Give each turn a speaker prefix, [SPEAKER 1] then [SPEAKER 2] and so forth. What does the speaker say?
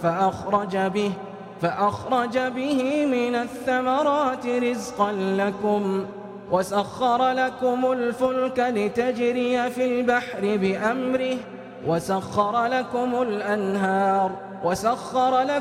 [SPEAKER 1] فأخرج به من الثمرات رزقا لكم وسخر لكم الفلك لتجري في البحر بأمره وسخر لكم الأنهار وسخر